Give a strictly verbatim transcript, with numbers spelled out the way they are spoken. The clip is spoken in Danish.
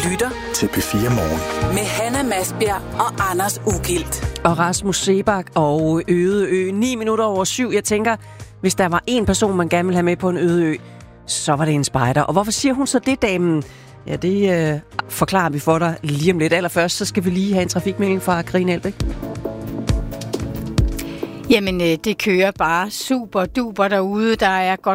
lytter til P fire Morgen. Med Hanna Masbjerg og Anders Ugilt. Og Rasmus Seebach og Øde Ø. ni minutter over syv. Jeg tænker, hvis der var en person, man gerne ville have med på en øde ø, så var det en spejder. Og hvorfor siger hun så det, damen? Ja, det øh, forklarer vi for dig lige om lidt. Allerførst, så skal vi lige have en trafikmelding fra Karina Elbæk. Jamen, det kører bare super duper derude. Der er godt